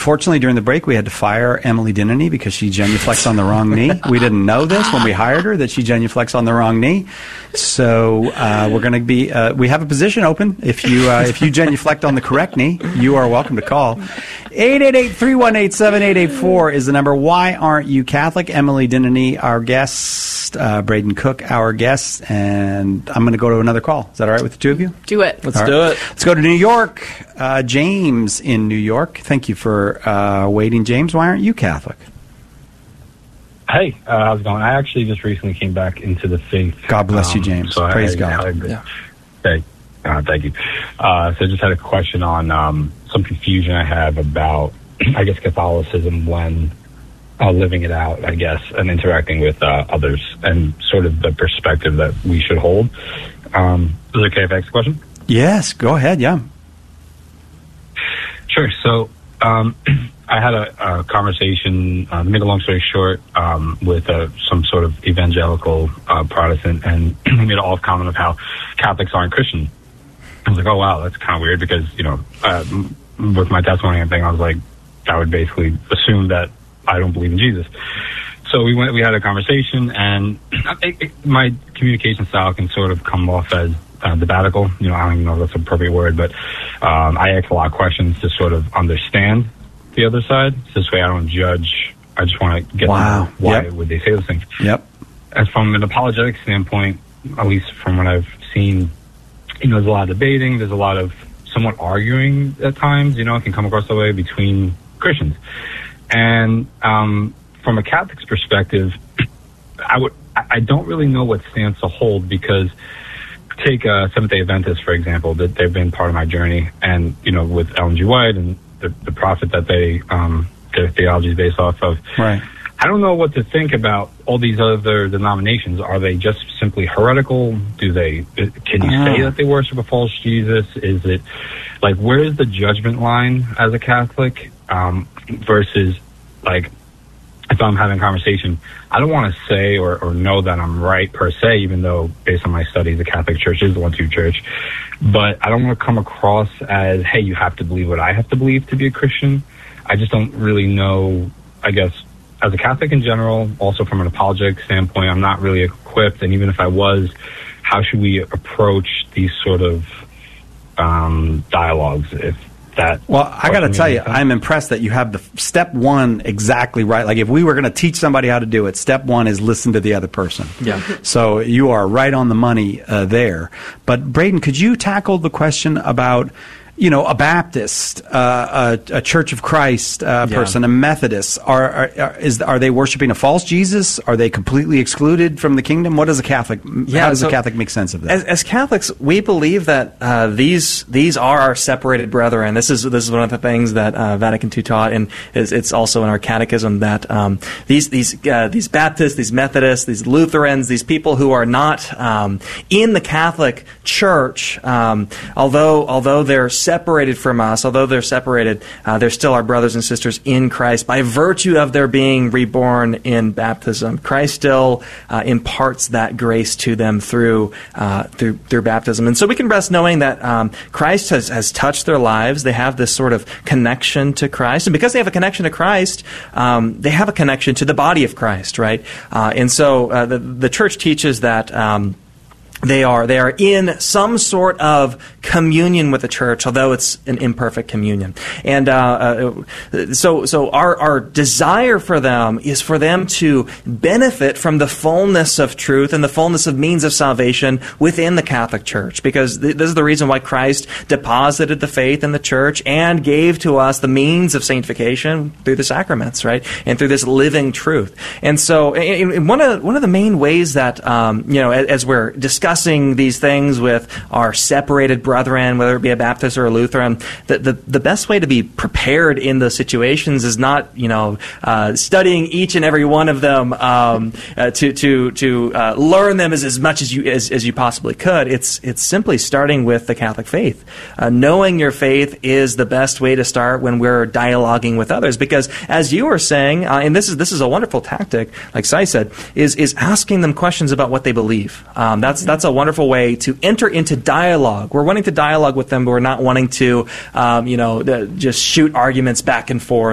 Fortunately, during the break, we had to fire Emily Dinany because she genuflects on the wrong knee. We didn't know this when we hired her, that she genuflects on the wrong knee. So we're going to be we have a position open. If you genuflect on the correct knee, you are welcome to call. 888-318-7884 is the number. Why aren't you Catholic? Emily Dinany, our guest, Braden Cook, our guest, and I'm going to go to another call. Is that all right with the two of you? Do it. Let's do it. Let's go to New York. James in New York. Thank you for waiting. James, why aren't you Catholic? Hey, how's it going? I actually just recently came back into the faith. God bless you, James. So Praise God. Hey, thank you. So I just had a question on some confusion I have about, I guess, Catholicism when living it out, I guess, and interacting with others, and sort of the perspective that we should hold. Is it okay if I ask a question? Yes, go ahead, yeah. Sure. So I had a conversation, to make a long story short, with some sort of evangelical Protestant, and he made an off comment of how Catholics aren't Christian. I was like, oh, wow, that's kind of weird because, with my testimony and everything, I was like, I would basically assume that I don't believe in Jesus. So we had a conversation, and my communication style can sort of come off as debatical. I don't even know if that's an appropriate word, but I ask a lot of questions to sort of understand the other side. So this way I don't judge. I just want to get to know why would they say those things. Yep. As from an apologetic standpoint, at least from what I've seen, there's a lot of debating. There's a lot of somewhat arguing at times. It can come across that way between Christians. And from a Catholic's perspective, I don't really know what stance to hold, because take Seventh-day Adventists, for example, that they've been part of my journey, and with Ellen G. White and the prophet that their theology is based off of. Right. I don't know what to think about all these other denominations. Are they just simply heretical? Can you say that they worship a false Jesus? Is it like, where is the judgment line as a Catholic versus, like, if I'm having a conversation, I don't want to say or know that I'm right per se, even though based on my studies, the Catholic Church is the one-true church. But I don't want to come across as, hey, you have to believe what I have to believe to be a Christian. I just don't really know, I guess, as a Catholic in general, also from an apologetic standpoint, I'm not really equipped. And even if I was, how should we approach these sort of dialogues? Well, I got to tell you, I'm impressed that you have the step one exactly right. Like, if we were going to teach somebody how to do it, step one is listen to the other person. Yeah. So you are right on the money there. But Braden, could you tackle the question about, a Baptist, a Church of Christ person, a Methodist? Are they worshiping a false Jesus? Are they completely excluded from the kingdom? What does a Catholic? How does a Catholic make sense of that? As Catholics, we believe that these are our separated brethren. This is one of the things that Vatican II taught, and it's also in our catechism that these Baptists, these Methodists, these Lutherans, these people who are not in the Catholic Church, although they're separated from us, they're still our brothers and sisters in Christ by virtue of their being reborn in baptism. Christ still imparts that grace to them through baptism. And so we can rest knowing that Christ has touched their lives. They have this sort of connection to Christ. And because they have a connection to Christ, they have a connection to the body of Christ, right? And so the Church teaches that they are in some sort of communion with the church, although it's an imperfect communion. And so our desire for them is for them to benefit from the fullness of truth and the fullness of means of salvation within the Catholic Church, because this is the reason why Christ deposited the faith in the church and gave to us the means of sanctification through the sacraments, right, and through this living truth. And so one of the main ways that as we're discussing these things with our separated brethren, whether it be a Baptist or a Lutheran, the best way to be prepared in those situations is not studying each and every one of them to learn them as much as you possibly could. It's simply starting with the Catholic faith. Knowing your faith is the best way to start when we're dialoguing with others, because as you were saying, and this is a wonderful tactic, like Sai said, is asking them questions about what they believe. That's a wonderful way to enter into dialogue. We're wanting to dialogue with them, but we're not wanting to, just shoot arguments back and forth